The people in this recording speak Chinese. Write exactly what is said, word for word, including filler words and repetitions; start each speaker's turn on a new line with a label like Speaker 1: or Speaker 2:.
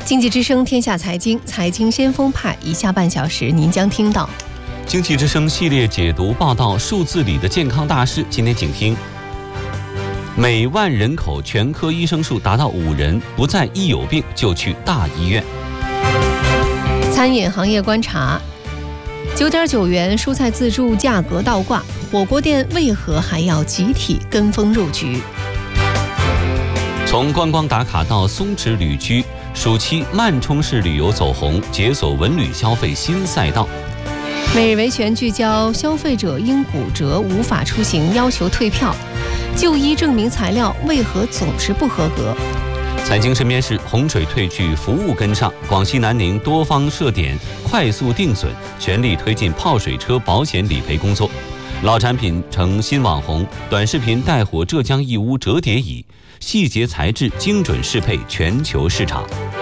Speaker 1: 经济之声天下财经，财经先锋派，以下半小时您将听到
Speaker 2: 经济之声系列解读报道数字里的健康大事。今天请听：每万人口全科医生数达到五人，不再一有病就去大医院。
Speaker 1: 餐饮行业观察：九点九元蔬菜自助价格倒挂，火锅店为何还要集体跟风入局？
Speaker 2: 从观光打卡到松弛旅居，暑期慢充式旅游走红，解锁文旅消费新赛道。
Speaker 1: 每日维权聚焦消费者因骨折无法出行要求退票，就医证明材料为何总是不合格？
Speaker 2: 财经身边事：洪水退去，服务跟上。广西南宁多方设点，快速定损，全力推进泡水车保险理赔工作。老产品成新网红，短视频带火浙江义乌折叠椅，细节材质精准适配全球市场。